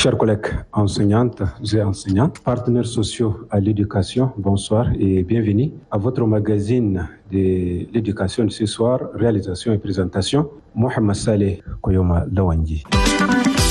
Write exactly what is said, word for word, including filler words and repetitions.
Chers collègues enseignantes et enseignants, partenaires sociaux à l'éducation, bonsoir et bienvenue à votre magazine de l'éducation de ce soir, réalisation et présentation, Mohamed Saleh Koyoma Lawangi.